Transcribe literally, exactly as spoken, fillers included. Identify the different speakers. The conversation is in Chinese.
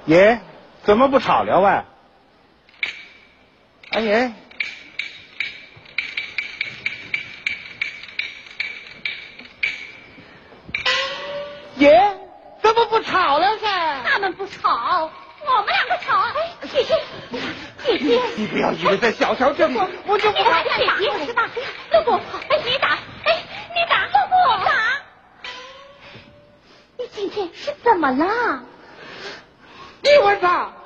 Speaker 1: 爷，怎么不吵了喂？哎爷，爷，怎么不吵了噻？
Speaker 2: 他们不吵，我们两个吵。哎，姐姐，姐姐，
Speaker 1: 你不要以为在小桥这里我就不
Speaker 2: 你打姐姐是吧？露露，哎，你打，哎，你打，露露，打。你今天是怎么了？
Speaker 1: 你问他。